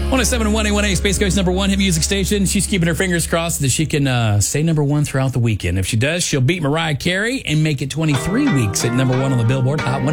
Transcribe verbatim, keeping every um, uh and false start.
one oh seven point one A one A, Space Coast number one hit music station. She's keeping her fingers crossed that she can uh, stay number one throughout the weekend. If she does, she'll beat Mariah Carey and make it twenty-three weeks at number one on the Billboard Hot one